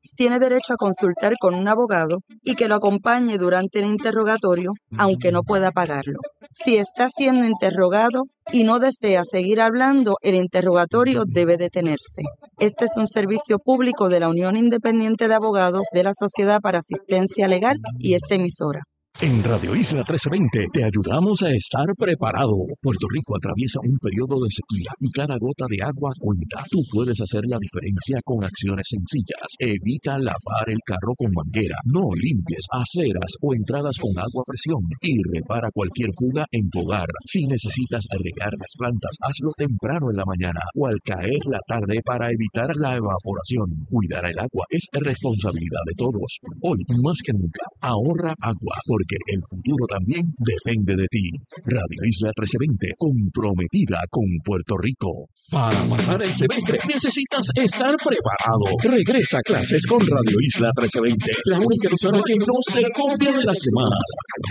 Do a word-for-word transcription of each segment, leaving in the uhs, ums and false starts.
tiene derecho a consultar con un abogado y que lo acompañe durante el interrogatorio, aunque no pueda pagarlo. Si está siendo interrogado y no desea seguir hablando, el interrogatorio debe detenerse. Este es un servicio público de la Unión Independiente de Abogados de la Sociedad para Asistencia Legal y esta emisora. En Radio Isla trece veinte te ayudamos a estar preparado. Puerto Rico atraviesa un periodo de sequía y cada gota de agua cuenta. Tú puedes hacer la diferencia con acciones sencillas. Evita lavar el carro con manguera. No limpies aceras o entradas con agua a presión. Y repara cualquier fuga en tu hogar. Si necesitas regar las plantas, hazlo temprano en la mañana o al caer la tarde para evitar la evaporación. Cuidar el agua es responsabilidad de todos. Hoy, más que nunca, ahorra agua, porque el futuro también depende de ti. Radio Isla trece veinte, comprometida con Puerto Rico. Para pasar el semestre necesitas estar preparado. Regresa a clases con Radio Isla trece veinte, la única emisora que no se copia de las demás.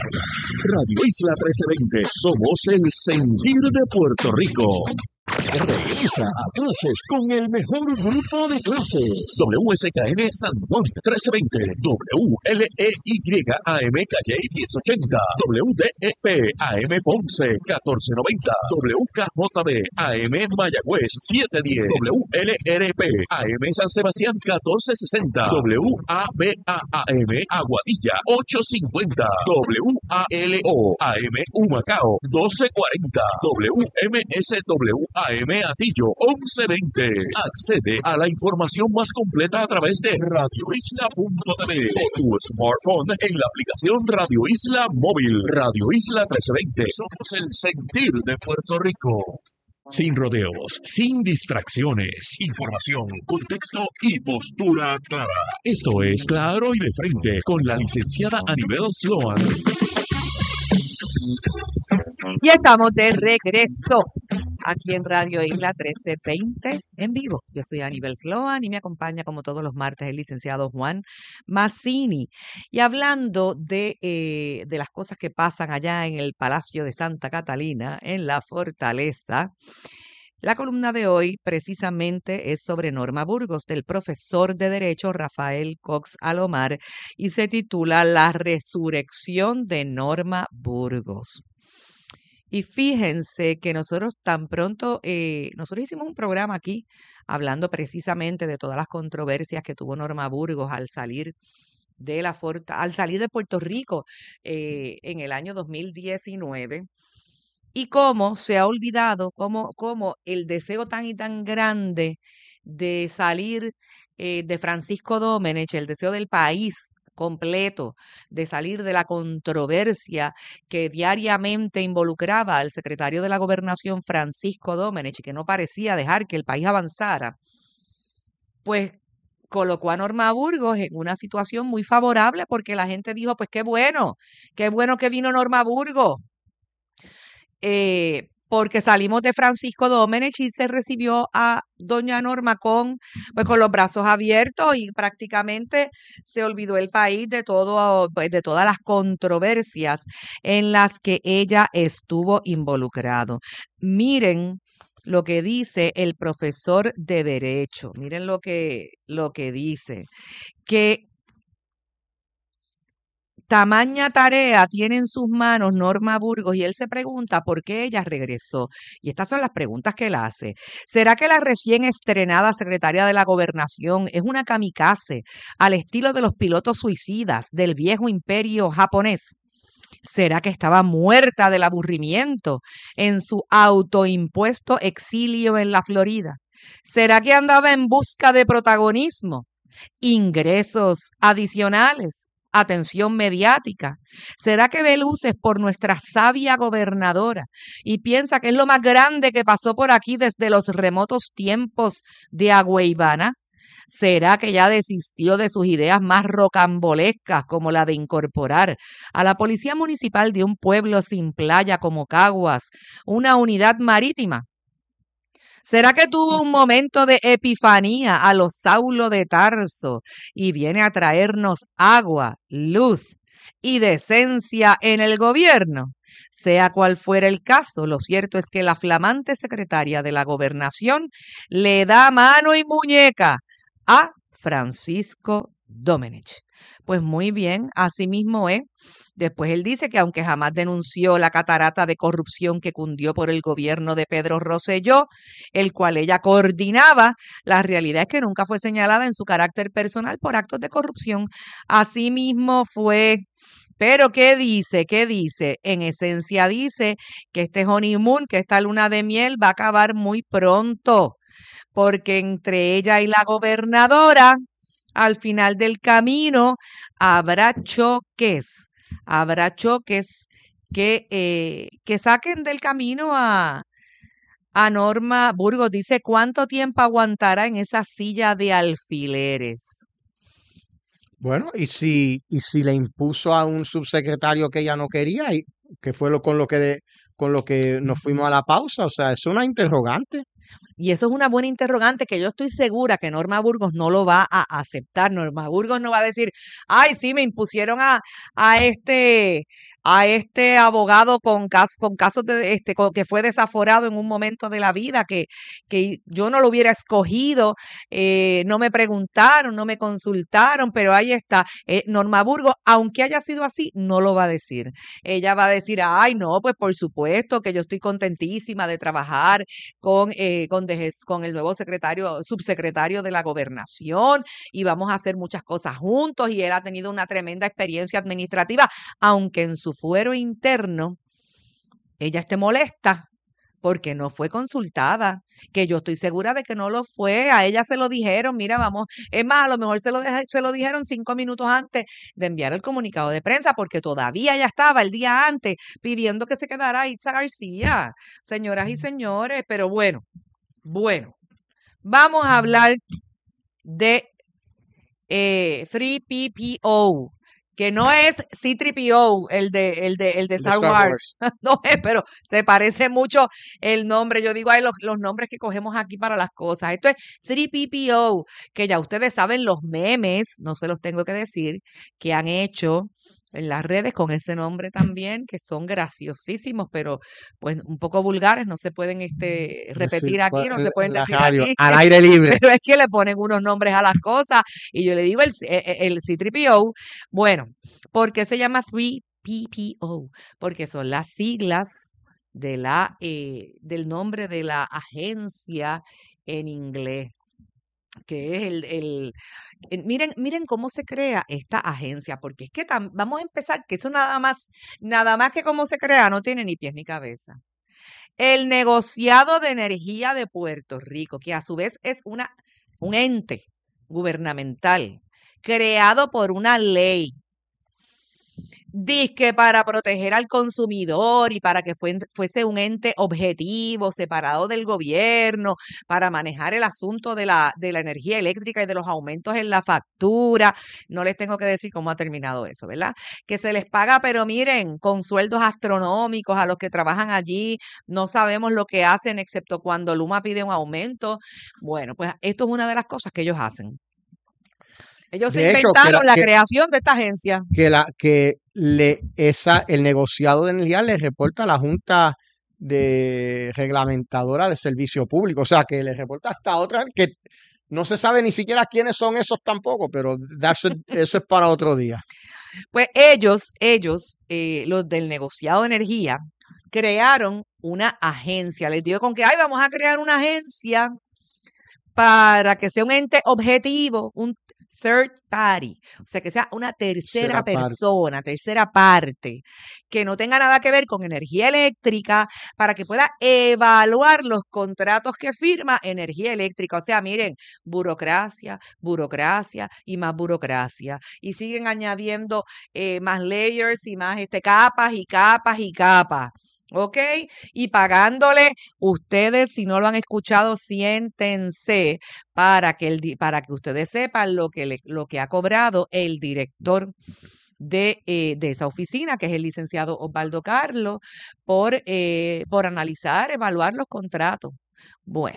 Radio Isla trece veinte, somos el sentir de Puerto Rico. Regresa a clases con el mejor grupo de clases. W S K N San Juan trece veinte, W L E Y A M Calle diez ochenta, W D E P A M Ponce catorce noventa, W K J B A M Mayagüez siete diez, W L R P A M San Sebastián catorce sesenta, W A B A A M Aguadilla ocho cincuenta, W A L O A M Humacao doce cuarenta, W M S W A M Atillo once veinte. Accede a la información más completa a través de radio isla punto t v o tu smartphone en la aplicación Radio Isla Móvil. Radio Isla trece veinte. Somos el sentir de Puerto Rico. Sin rodeos, sin distracciones, información, contexto y postura clara. Esto es Claro y de Frente con la licenciada Anibel Sloan. Y estamos de regreso aquí en Radio Isla trece veinte en vivo. Yo soy Anibel Sloan y me acompaña como todos los martes el licenciado Juan Mazzini. Y hablando de, eh, de las cosas que pasan allá en el Palacio de Santa Catalina, en la Fortaleza, la columna de hoy precisamente es sobre Norma Burgos, del profesor de Derecho Rafael Cox Alomar, y se titula La resurrección de Norma Burgos. Y fíjense que nosotros tan pronto, eh, nosotros hicimos un programa aquí hablando precisamente de todas las controversias que tuvo Norma Burgos al salir de la forta, al salir de Puerto Rico eh, en el año dos mil diecinueve. Y cómo se ha olvidado, cómo, cómo el deseo tan y tan grande de salir eh, de Francisco Domenech, el deseo del país completo de salir de la controversia que diariamente involucraba al secretario de la Gobernación Francisco Domenech y que no parecía dejar que el país avanzara, pues colocó a Norma Burgos en una situación muy favorable porque la gente dijo, pues qué bueno, qué bueno que vino Norma Burgos. Eh, porque salimos de Francisco Domenech y se recibió a doña Norma con, pues, con los brazos abiertos y prácticamente se olvidó el país de, todo, pues, de todas las controversias en las que ella estuvo involucrado. Miren lo que dice el profesor de Derecho, miren lo que, lo que dice, que tamaña tarea tiene en sus manos Norma Burgos y él se pregunta por qué ella regresó. Y estas son las preguntas que él hace. ¿Será que la recién estrenada secretaria de la Gobernación es una kamikaze al estilo de los pilotos suicidas del viejo imperio japonés? ¿Será que estaba muerta del aburrimiento en su autoimpuesto exilio en la Florida? ¿Será que andaba en busca de protagonismo, ingresos adicionales, atención mediática? ¿Será que ve luces por nuestra sabia gobernadora y piensa que es lo más grande que pasó por aquí desde los remotos tiempos de Agüeybana? ¿Será que ya desistió de sus ideas más rocambolescas como la de incorporar a la Policía Municipal de un pueblo sin playa como Caguas una unidad marítima? ¿Será que tuvo un momento de epifanía a lo Saulo de Tarso y viene a traernos agua, luz y decencia en el gobierno? Sea cual fuera el caso, lo cierto es que la flamante secretaria de la Gobernación le da mano y muñeca a Francisco Domenech. Pues muy bien, así mismo es. Después él dice que aunque jamás denunció la catarata de corrupción que cundió por el gobierno de Pedro Rosselló, el cual ella coordinaba, la realidad es que nunca fue señalada en su carácter personal por actos de corrupción. Así mismo fue. Pero ¿qué dice? ¿Qué dice? En esencia dice que este honeymoon, que esta luna de miel va a acabar muy pronto, porque entre ella y la gobernadora, al final del camino, habrá choques, habrá choques que, eh, que saquen del camino a, a Norma Burgos. Dice, ¿cuánto tiempo aguantará en esa silla de alfileres? Bueno, y si, y si le impuso a un subsecretario que ella no quería, y que fue lo con lo que de, con lo que nos fuimos a la pausa, o sea, es una interrogante. Y eso es una buena interrogante que yo estoy segura que Norma Burgos no lo va a aceptar. Norma Burgos no va a decir, ay, sí, me impusieron a, a este a este abogado con, cas con casos de este con, que fue desaforado en un momento de la vida, que, que yo no lo hubiera escogido, eh, no me preguntaron, no me consultaron, pero ahí está. Eh, Norma Burgos, aunque haya sido así, no lo va a decir. Ella va a decir, ay, no, pues por supuesto que yo estoy contentísima de trabajar con, eh, con, de, con el nuevo secretario, subsecretario de la gobernación, y vamos a hacer muchas cosas juntos, y él ha tenido una tremenda experiencia administrativa, aunque en su fuero interno ella esté molesta porque no fue consultada, que yo estoy segura de que no lo fue. A ella se lo dijeron, mira, vamos, es más, a lo mejor se lo, deja, se lo dijeron cinco minutos antes de enviar el comunicado de prensa, porque todavía ya estaba el día antes pidiendo que se quedara Itza García, señoras y señores. Pero bueno, bueno, vamos a hablar de eh, tres P P O, que no es C tres P O, el de, el de, el de Star, Star Wars. Wars. No es, pero se parece mucho el nombre. Yo digo, hay los, los nombres que cogemos aquí para las cosas. Esto es tres P P O, que ya ustedes saben los memes, no se los tengo que decir, que han hecho en las redes con ese nombre también, que son graciosísimos, pero pues un poco vulgares, no se pueden este, repetir decir, aquí, no se pueden decir radio, aquí. Al aire libre. Pero es que le ponen unos nombres a las cosas, y yo le digo el, el C tres P O. Bueno, ¿por qué se llama tres P P O? Porque son las siglas de la, eh, del nombre de la agencia en inglés, que es el, el Miren, miren cómo se crea esta agencia, porque es que tam, vamos a empezar, que eso nada más, nada más que cómo se crea, no tiene ni pies ni cabeza. El negociado de energía de Puerto Rico, que a su vez es una, un ente gubernamental creado por una ley, dizque para proteger al consumidor y para que fue, fuese un ente objetivo, separado del gobierno, para manejar el asunto de la, de la energía eléctrica y de los aumentos en la factura. No les tengo que decir cómo ha terminado eso, ¿verdad? Que se les paga, pero miren, con sueldos astronómicos a los que trabajan allí. No sabemos lo que hacen, excepto cuando Luma pide un aumento. Bueno, pues esto es una de las cosas que ellos hacen. Ellos de se hecho, inventaron la, la que, creación de esta agencia. Que la que le esa el negociado de energía le reporta a la Junta de Reglamentadora de Servicio Público, o sea, que le reporta hasta otra que no se sabe ni siquiera quiénes son esos tampoco, pero eso, eso es para otro día. Pues ellos, ellos, eh, los del negociado de energía, crearon una agencia. Les digo con que, ay, vamos a crear una agencia para que sea un ente objetivo, un third party, o sea, que sea una tercera, tercera persona, parte. tercera parte, que no tenga nada que ver con energía eléctrica, para que pueda evaluar los contratos que firma energía eléctrica. O sea, miren, burocracia, burocracia y más burocracia. Y siguen añadiendo eh, más layers y más este, capas y capas y capas. ¿Ok? Y pagándole, ustedes, si no lo han escuchado, siéntense para que, el, para que ustedes sepan lo que, le, lo que ha cobrado el director de, eh, de esa oficina, que es el licenciado Osvaldo Carlos, por, eh, por analizar, evaluar los contratos. Bueno.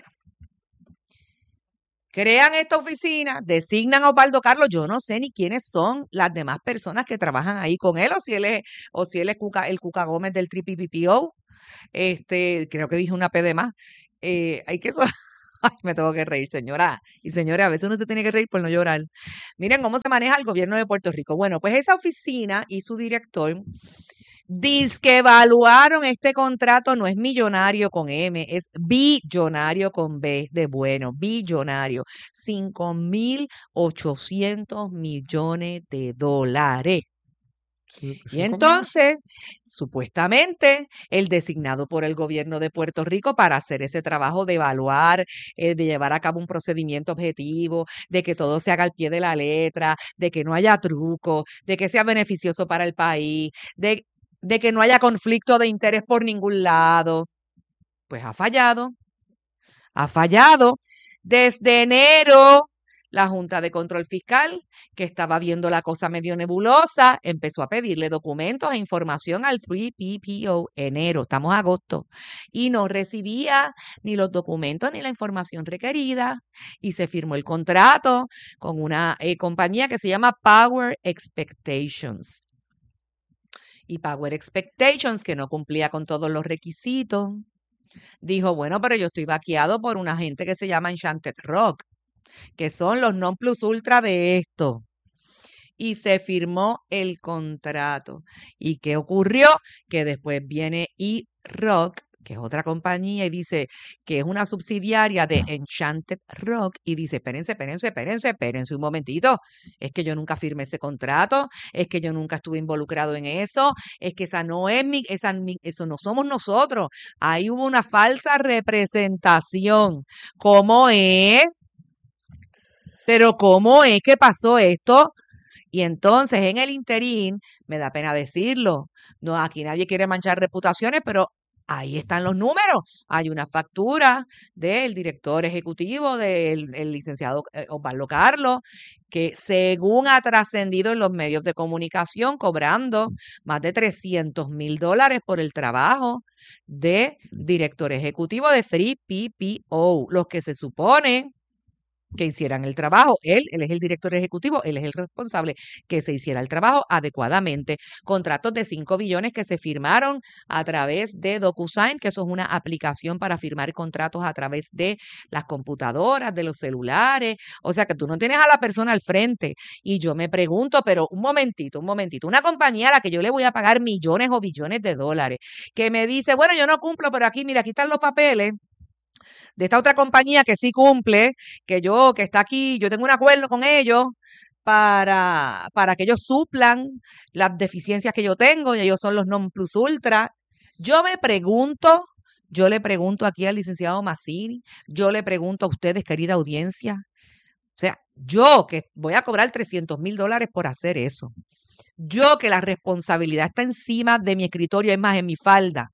Crean esta oficina, designan a Osvaldo Carlos. Yo no sé ni quiénes son las demás personas que trabajan ahí con él, o si él es, o si él es Cuca, el Cuca Gómez del tres P P O. Este, creo que dije una P de más. Eh, hay que Me tengo que reír, señora. Y señores, a veces uno se tiene que reír por no llorar. Miren cómo se maneja el gobierno de Puerto Rico. Bueno, pues esa oficina y su director dice que evaluaron este contrato, no es millonario con M, es billonario con B de bueno, billonario. cinco mil ochocientos millones de dólares. Sí, Y cinco millones. entonces, supuestamente, el designado por el gobierno de Puerto Rico para hacer ese trabajo de evaluar, eh, de llevar a cabo un procedimiento objetivo, de que todo se haga al pie de la letra, de que no haya truco, de que sea beneficioso para el país, de, de que no haya conflicto de interés por ningún lado, pues ha fallado, ha fallado. Desde enero, la Junta de Control Fiscal, que estaba viendo la cosa medio nebulosa, empezó a pedirle documentos e información al tres P P O. Enero, estamos a agosto, y no recibía ni los documentos ni la información requerida, y se firmó el contrato con una eh, compañía que se llama Power Expectations. Y Power Expectations, que no cumplía con todos los requisitos, dijo, bueno, pero yo estoy vaqueado por una gente que se llama Enchanted Rock, que son los non plus ultra de esto. Y se firmó el contrato. ¿Y qué ocurrió? Que después viene E-Rock, que es otra compañía, y dice que es una subsidiaria de Enchanted Rock, y dice, espérense, espérense, espérense, espérense un momentito, es que yo nunca firmé ese contrato, es que yo nunca estuve involucrado en eso, es que esa no es mi, esa, mi, eso no somos nosotros, ahí hubo una falsa representación. ¿Cómo es? Pero ¿cómo es que pasó esto? Y entonces en el interín, me da pena decirlo, no, aquí nadie quiere manchar reputaciones, pero ahí están los números. Hay una factura del director ejecutivo del el licenciado eh, Osvaldo Carlos, que según ha trascendido en los medios de comunicación, cobrando más de trescientos mil dólares por el trabajo de director ejecutivo de tres P P O, los que se supone que hicieran el trabajo. Él, él es el director ejecutivo, él es el responsable que se hiciera el trabajo adecuadamente. Contratos de cinco billones que se firmaron a través de DocuSign, que eso es una aplicación para firmar contratos a través de las computadoras, de los celulares. O sea que tú no tienes a la persona al frente. Y yo me pregunto, pero un momentito, un momentito, una compañía a la que yo le voy a pagar millones o billones de dólares, que me dice, bueno, yo no cumplo, pero aquí, mira, aquí están los papeles de esta otra compañía que sí cumple, que yo, que está aquí, yo tengo un acuerdo con ellos para, para que ellos suplan las deficiencias que yo tengo, y ellos son los non plus ultra. Yo me pregunto, yo le pregunto aquí al licenciado Mazzini, yo le pregunto a ustedes, querida audiencia, o sea, yo que voy a cobrar trescientos mil dólares por hacer eso, yo que la responsabilidad está encima de mi escritorio, es más, en mi falda,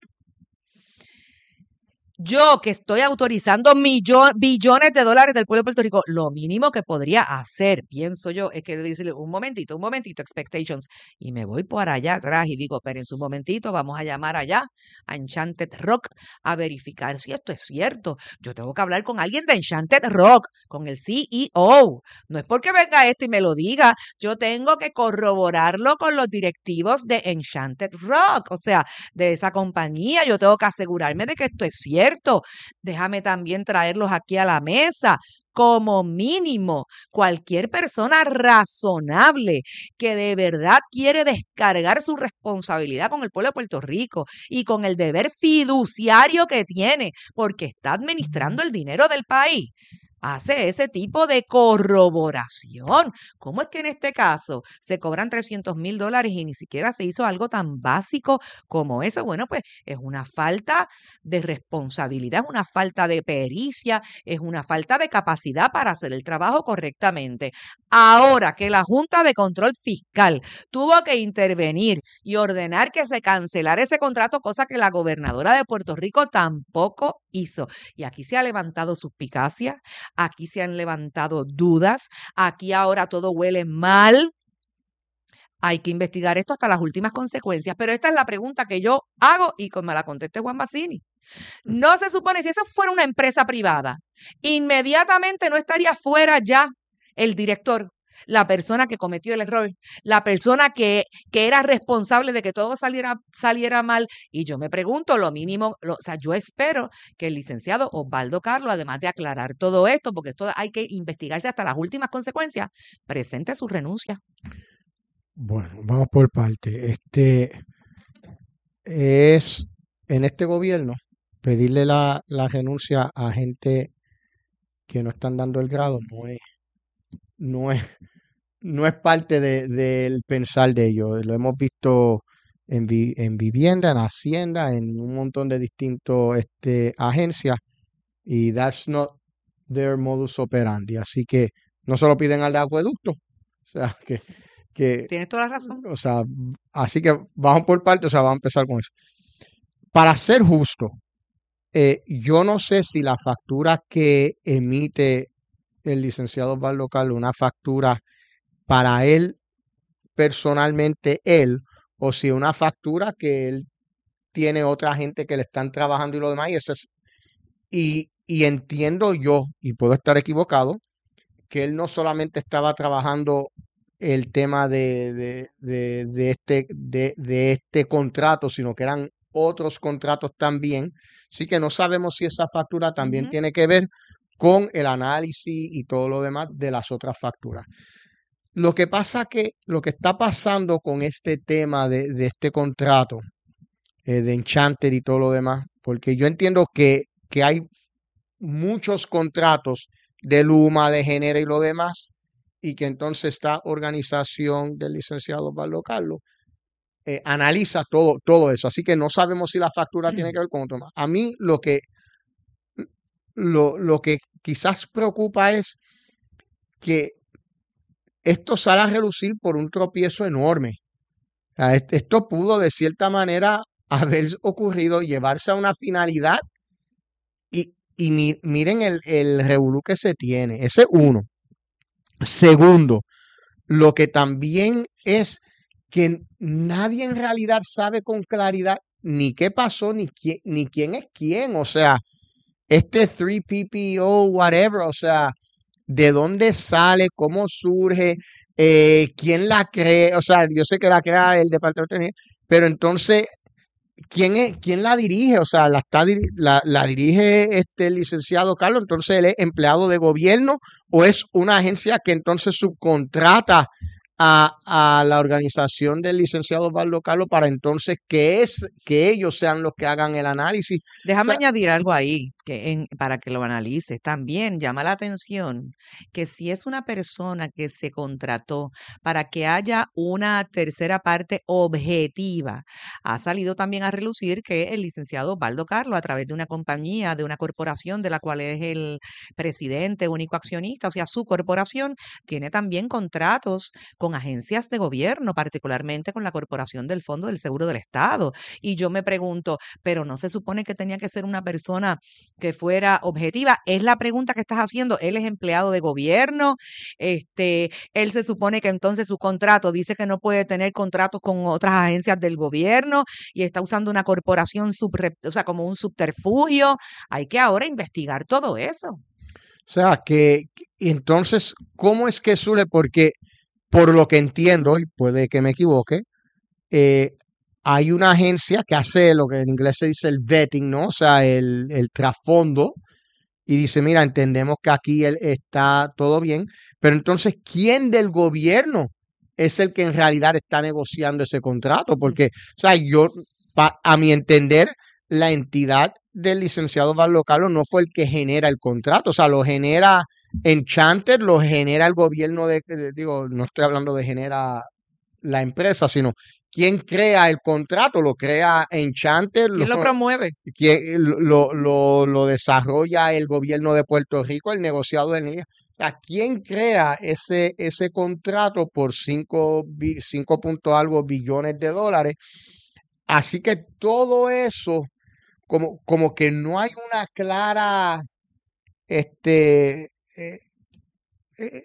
yo que estoy autorizando millones, billones de dólares del pueblo de Puerto Rico, lo mínimo que podría hacer, pienso yo, es que decirle un momentito, un momentito, expectations, y me voy por allá atrás y digo, espérense un momentito, vamos a llamar allá a Enchanted Rock a verificar si esto es cierto. Yo tengo que hablar con alguien de Enchanted Rock, con el C E O. No es porque venga este y me lo diga, yo tengo que corroborarlo con los directivos de Enchanted Rock, o sea, de esa compañía. Yo tengo que asegurarme de que esto es cierto. Déjame también traerlos aquí a la mesa. Como mínimo, cualquier persona razonable que de verdad quiere descargar su responsabilidad con el pueblo de Puerto Rico y con el deber fiduciario que tiene, porque está administrando el dinero del país, hace ese tipo de corroboración. ¿Cómo es que en este caso se cobran trescientos mil dólares y ni siquiera se hizo algo tan básico como eso? Bueno, pues es una falta de responsabilidad, es una falta de pericia, es una falta de capacidad para hacer el trabajo correctamente. Ahora que la Junta de Control Fiscal tuvo que intervenir y ordenar que se cancelara ese contrato, cosa que la gobernadora de Puerto Rico tampoco hizo. Y aquí se ha levantado suspicacia, aquí se han levantado dudas, aquí ahora todo huele mal. Hay que investigar esto hasta las últimas consecuencias, pero esta es la pregunta que yo hago y como me la conteste Juan Mazzini. No se supone, si eso fuera una empresa privada, inmediatamente no estaría fuera ya el director. la persona que cometió el error, la persona que, que era responsable de que todo saliera, saliera mal. Y yo me pregunto, lo mínimo, lo, o sea, yo espero que el licenciado Osvaldo Carlos, además de aclarar todo esto, porque esto hay que investigarse hasta las últimas consecuencias, presente su renuncia. Bueno, vamos por parte. Este es en este gobierno pedirle la, la renuncia a gente que no están dando el grado no es, no es, no es parte de- del pensar de ellos. Lo hemos visto en, vi- en vivienda, en hacienda, en un montón de distintos este, agencias y that's not their modus operandi. Así que no se lo piden al de acueducto. O sea, que, que, Tienes toda la razón. o sea, así que vamos por parte, o sea, vamos a empezar con eso. Para ser justo, eh, yo no sé si la factura que emite el licenciado Osvaldo Carlos, una factura para él personalmente, él, o si una factura que él tiene otra gente que le están trabajando y lo demás, y, ese es- y, y entiendo yo, y puedo estar equivocado, que él no solamente estaba trabajando el tema de, de, de, de este, de, de este contrato, sino que eran otros contratos también. Así que no sabemos si esa factura también Ujú. tiene que ver con el análisis y todo lo demás de las otras facturas. Lo que pasa que lo que está pasando con este tema de, de este contrato eh, de Enchanted y todo lo demás, porque yo entiendo que, que hay muchos contratos de Luma, de Género y lo demás, y que entonces esta organización del licenciado Osvaldo Carlos eh, analiza todo, todo eso. Así que no sabemos si la factura tiene que ver con otro más. A mí lo que, lo, lo que quizás preocupa es que esto sale a relucir por un tropiezo enorme. O sea, est- esto pudo de cierta manera haber ocurrido, llevarse a una finalidad y, y mi- miren el, el revolú que se tiene. Ese uno. Segundo, lo que también es que nadie en realidad sabe con claridad ni qué pasó, ni quién, ni quién es quién. O sea, este tres P P O, whatever, o sea, de dónde sale, cómo surge, eh, quién la cree. O sea, yo sé que la crea el Departamento de Energía, pero entonces, ¿quién es, quién la dirige? O sea, la, está, diri- la, la dirige este licenciado Carlos, entonces él es empleado de gobierno o es una agencia que entonces subcontrata a, a la organización del licenciado Osvaldo Carlos para entonces que, es, que ellos sean los que hagan el análisis. O Déjame sea, añadir algo ahí que en- para que lo analices. También llama la atención que si es una persona que se contrató para que haya una tercera parte objetiva, ha salido también a relucir que el licenciado Osvaldo Carlos, a través de una compañía, de una corporación de la cual es el presidente, único accionista, o sea, su corporación, tiene también contratos con agencias de gobierno, particularmente con la Corporación del Fondo del Seguro del Estado. Y yo me pregunto, pero no se supone que tenía que ser una persona que fuera objetiva. Es la pregunta que estás haciendo. Él es empleado de gobierno. Este, él se supone que entonces su contrato dice que no puede tener contratos con otras agencias del gobierno y está usando una corporación subre, o sea, como un subterfugio. Hay que ahora investigar todo eso. o sea, que que- entonces, ¿cómo es que surge? Porque por lo que entiendo, y puede que me equivoque, eh, hay una agencia que hace lo que en inglés se dice el vetting, ¿no? O sea, el, el trasfondo, y dice, mira, entendemos que aquí él está todo bien, pero entonces, ¿quién del gobierno es el que en realidad está negociando ese contrato? Porque, o sea, yo, pa- a mi entender, la entidad del licenciado Osvaldo Carlos no fue el que genera el contrato, o sea, lo genera Enchanted, lo genera el gobierno de, de- digo, no estoy hablando de genera la empresa, sino quién crea el contrato, lo crea Enchanted, lo, ¿Quién lo promueve? quién- lo, lo, lo desarrolla el gobierno de Puerto Rico, el negociado de energía. O sea, ¿quién crea ese, ese contrato por cinco, bi- cinco punto algo billones de dólares? Así que todo eso, como, como que no hay una clara este, eh, eh,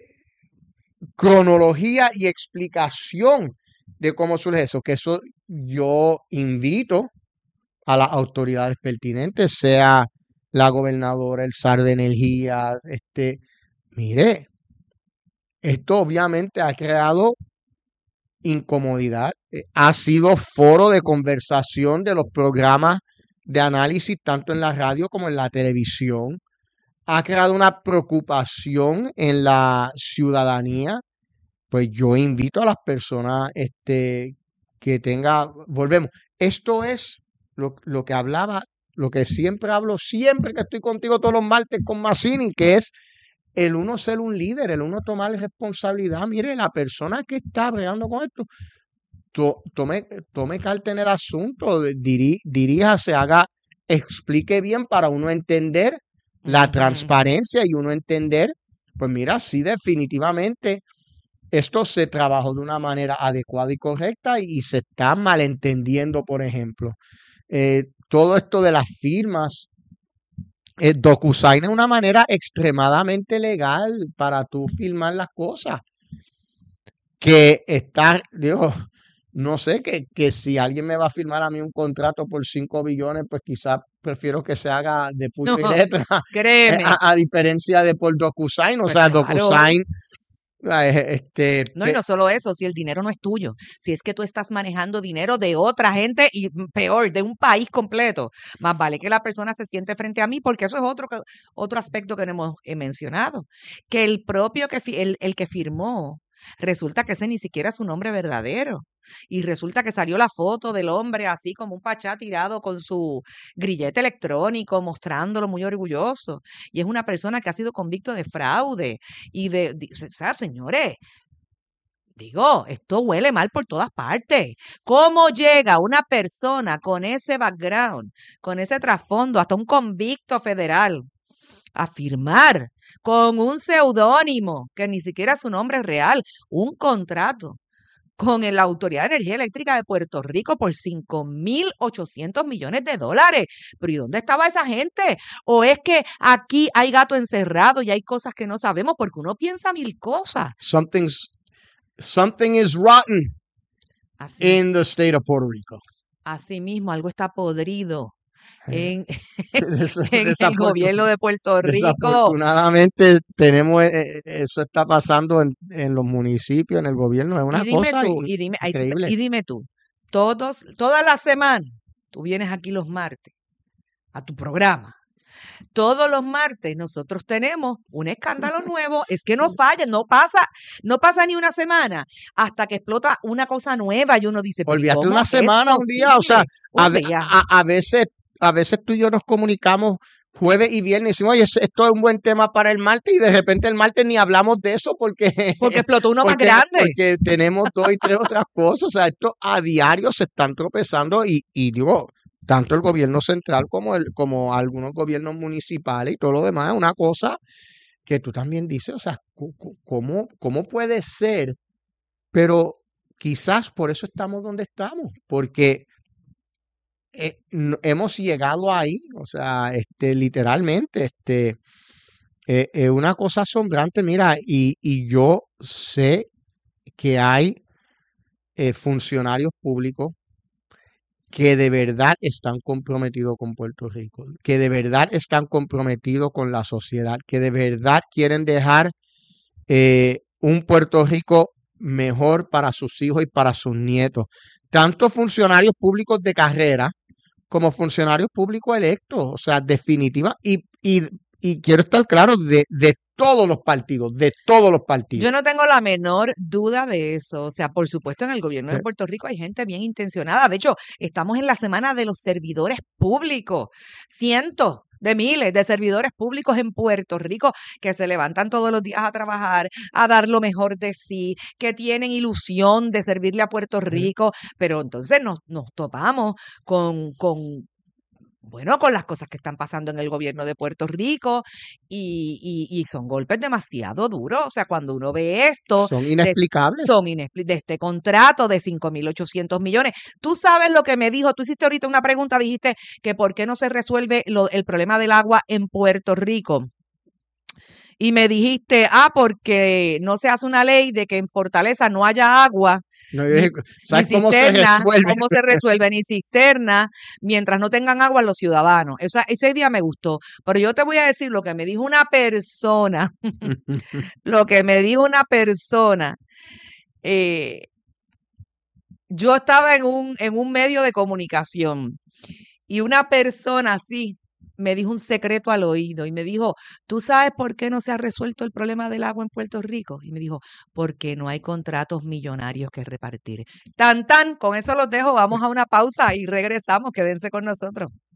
cronología y explicación de cómo surge eso, que eso yo invito a las autoridades pertinentes, sea la gobernadora, el S A R de Energía, este, mire, esto obviamente ha creado incomodidad, eh, ha sido foro de conversación de los programas de análisis tanto en la radio como en la televisión, ha creado una preocupación en la ciudadanía. Pues yo invito a las personas este, que tenga, volvemos, esto es lo, lo que hablaba, lo que siempre hablo, siempre que estoy contigo todos los martes con Mazzini, que es el uno ser un líder, el uno tomar responsabilidad. Mire, la persona que está bregando con esto, to, tome, tome carta en el asunto, dirí, diríjase, haga, explique bien para uno entender la Ujú. transparencia y uno entender, pues mira, sí, definitivamente esto se trabajó de una manera adecuada y correcta y, y se está malentendiendo, por ejemplo. Eh, todo esto de las firmas, eh, DocuSign es una manera extremadamente legal para tú firmar las cosas. Que está, digo, no sé, que, que si alguien me va a firmar a mí un contrato por cinco billones, pues quizás prefiero que se haga de puño y No, letra, eh, créeme. a, a diferencia de por DocuSign. O Pues sea, claro. DocuSign, eh, este, No, y pe- no solo eso, si el dinero no es tuyo, si es que tú estás manejando dinero de otra gente y mm, peor, de un país completo, más vale que la persona se siente frente a mí, porque eso es otro, que- otro aspecto que no hemos eh, mencionado, que el propio que, fi- el, el que firmó, resulta que ese ni siquiera es su nombre verdadero. Y resulta que salió la foto del hombre así como un pachá tirado con su grillete electrónico, mostrándolo muy orgulloso. Y es una persona que ha sido convicto de fraude y de, de- o sea, señores, digo, esto huele mal por todas partes. ¿Cómo llega una persona con ese background, con ese trasfondo, hasta un convicto federal, a firmar con un seudónimo, que ni siquiera es su nombre real, un contrato con la Autoridad de Energía Eléctrica de Puerto Rico por cinco mil ochocientos millones de dólares? Pero ¿y dónde estaba esa gente? ¿O es que aquí hay gato encerrado y hay cosas que no sabemos porque uno piensa mil cosas? something's, something is rotten Así, in the state of Puerto Rico. así mismo, algo está podrido Eh, en, des- en el desafortun- gobierno de Puerto Rico. Desafortunadamente tenemos, eh, eh, eso está pasando en, en los municipios, en el gobierno, es una Y dime cosa tú, in- y dime, ahí sí te- increíble. y dime tú, todos, todas las semanas, tú vienes aquí los martes a tu programa. Todos los martes nosotros tenemos un escándalo nuevo, es que no falla, no pasa, no pasa ni una semana hasta que explota una cosa nueva y uno dice, pero ¿y Olvídate cómo una es semana, un día, o sea, posible? a, Un ve- día. a, a veces, a veces tú y yo nos comunicamos jueves y viernes y decimos, oye, es- esto es un buen tema para el martes y de repente el martes ni hablamos de eso porque, Porque explotó uno más porque, grande. porque tenemos dos y tres otras cosas. O sea, esto a diario se están tropezando y, y digo, tanto el gobierno central como, el, como algunos gobiernos municipales y todo lo demás es una cosa que tú también dices, o sea, cu- cu- ¿cómo, cómo puede ser? Pero quizás por eso estamos donde estamos, porque eh, no- hemos llegado ahí, o sea, este, literalmente, este, eh, es una cosa asombrante, mira, y, y yo sé que hay eh, funcionarios públicos que de verdad están comprometidos con Puerto Rico, que de verdad están comprometidos con la sociedad, que de verdad quieren dejar eh, un Puerto Rico mejor para sus hijos y para sus nietos. Tanto funcionarios públicos de carrera como funcionarios públicos electos, o sea, definitiva, y, y, y quiero estar claro, de, de todos los partidos, de todos los partidos. Yo no tengo la menor duda de eso. O sea, por supuesto, en el gobierno de Eh, Puerto Rico hay gente bien intencionada. De hecho, estamos en la semana de los servidores públicos. Cientos de miles de servidores públicos en Puerto Rico que se levantan todos los días a trabajar, a dar lo mejor de sí, que tienen ilusión de servirle a Puerto eh, Rico, pero entonces nos, nos topamos con, con bueno, con las cosas que están pasando en el gobierno de Puerto Rico y, y- y son golpes demasiado duros. O sea, cuando uno ve esto, son de, inexplicables. son inexpli- de este contrato de cinco mil ochocientos millones. Tú sabes lo que me dijo, tú hiciste ahorita una pregunta, dijiste que por qué no se resuelve lo- el problema del agua en Puerto Rico. y me dijiste, ah, porque no se hace una ley de que en Fortaleza no haya agua, No, yo ni, dije, ni ¿sabes cómo se cisterna, resuelve? cómo se resuelve, ni cisterna, mientras no tengan agua los ciudadanos. O sea, ese día me gustó. Pero yo te voy a decir lo que me dijo una persona, lo que me dijo una persona. eh, yo estaba en un, en un medio de comunicación y una persona así me dijo un secreto al oído y me dijo, ¿tú sabes por qué no se ha resuelto el problema del agua en Puerto Rico? Y me dijo, porque no hay contratos millonarios que repartir. Tan, tan, con eso los dejo, vamos a una pausa y regresamos, quédense con nosotros.